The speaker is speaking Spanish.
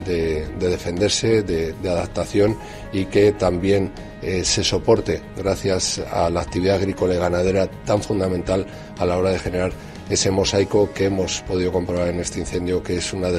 de defenderse, de adaptación, y que también se soporte gracias a la actividad agrícola y ganadera tan fundamental a la hora de generar ese mosaico que hemos podido comprobar en este incendio, que es una de